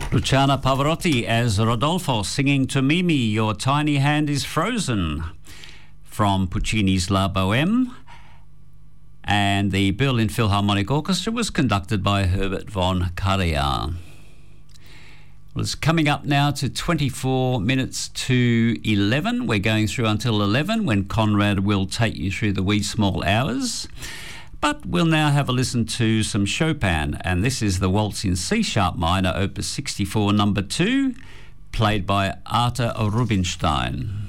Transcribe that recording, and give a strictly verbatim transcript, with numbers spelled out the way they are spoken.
Luciana Pavarotti as Rodolfo singing to Mimi, Your Tiny Hand is Frozen, from Puccini's La Boheme. And the Berlin Philharmonic Orchestra was conducted by Herbert von Karajan. Well, it's coming up now to twenty-four minutes to eleven. We're going through until eleven, when Conrad will take you through the wee small hours. But we'll now have a listen to some Chopin, and this is the Waltz in C-sharp minor, opus sixty-four, number two, played by Arthur Rubinstein.